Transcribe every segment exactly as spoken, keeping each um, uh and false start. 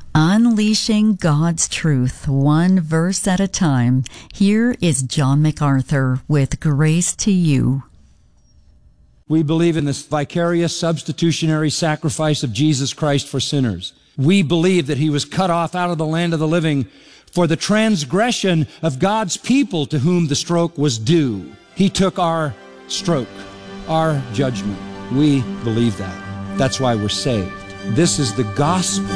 Unleashing God's truth, one verse at a time. Here is John MacArthur with Grace to You. We believe in this vicarious substitutionary sacrifice of Jesus Christ for sinners. We believe that he was cut off out of the land of the living for the transgression of God's people to whom the stroke was due. He took our stroke, our judgment. We believe that. That's why we're saved. This is the gospel.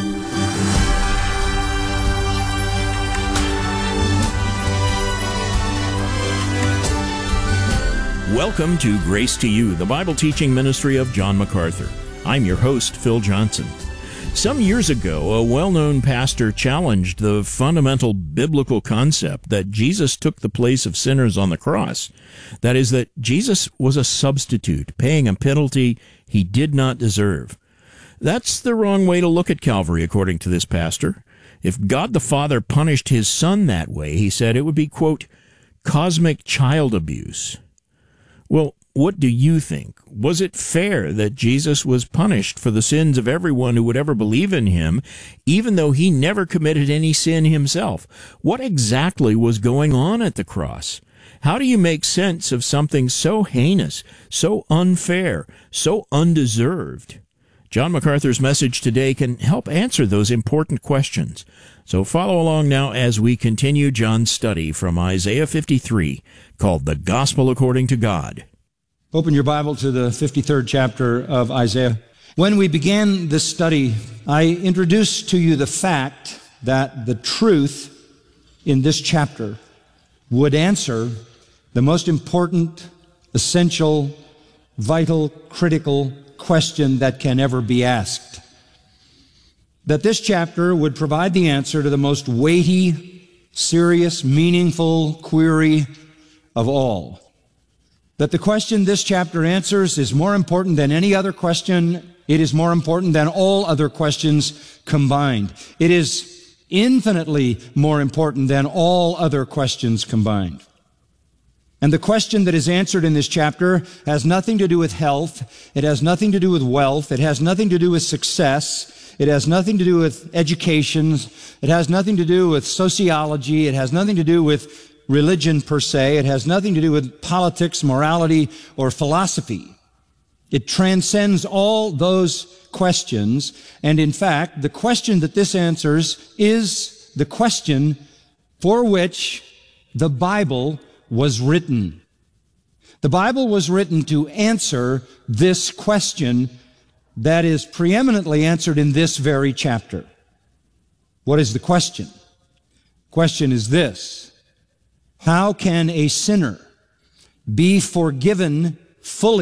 Welcome to Grace to You, the Bible teaching ministry of John MacArthur. I'm your host, Phil Johnson. Some years ago, a well-known pastor challenged the fundamental biblical concept that Jesus took the place of sinners on the cross. That is, that Jesus was a substitute, paying a penalty he did not deserve. That's the wrong way to look at Calvary, according to this pastor. If God the Father punished his Son that way, he said, it would be, quote, cosmic child abuse. Well, what do you think? Was it fair that Jesus was punished for the sins of everyone who would ever believe in him, even though he never committed any sin himself? What exactly was going on at the cross? How do you make sense of something so heinous, so unfair, so undeserved? John MacArthur's message today can help answer those important questions. So follow along now as we continue John's study from Isaiah fifty-three, called The Gospel According to God. Open your Bible to the fifty-third chapter of Isaiah. When we began this study, I introduced to you the fact that the truth in this chapter would answer the most important, essential, vital, critical question that can ever be asked. That this chapter would provide the answer to the most weighty, serious, meaningful query of all. That the question this chapter answers is more important than any other question. It is more important than all other questions combined. It is infinitely more important than all other questions combined. And the question that is answered in this chapter has nothing to do with health. It has nothing to do with wealth. It has nothing to do with success. It has nothing to do with education. It has nothing to do with sociology. It has nothing to do with religion per se. It has nothing to do with politics, morality, or philosophy. It transcends all those questions. And in fact, the question that this answers is the question for which the Bible was written. The Bible was written to answer this question that is preeminently answered in this very chapter. What is the question? The question is this: how can a sinner be forgiven fully